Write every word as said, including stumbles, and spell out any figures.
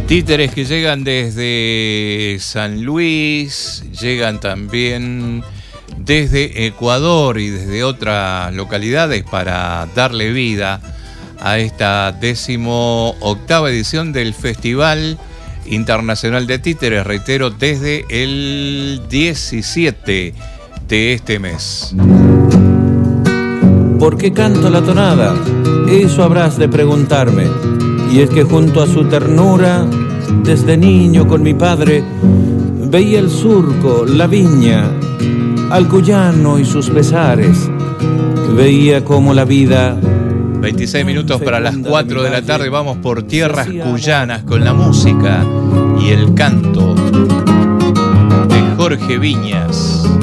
Títeres que llegan desde San Luis, llegan también desde Ecuador y desde otras localidades para darle vida a esta décimo octava edición del Festival Internacional de Títeres, reitero, desde el diecisiete de este mes. ¿Por qué canto la tonada? Eso habrás de preguntarme. Y es que junto a su ternura, desde niño con mi padre, veía el surco, la viña, al cuyano y sus pesares. Veía cómo la vida... veintiséis minutos para las cuatro de la tarde, vamos por tierras cuyanas con la música y el canto de Jorge Viñas.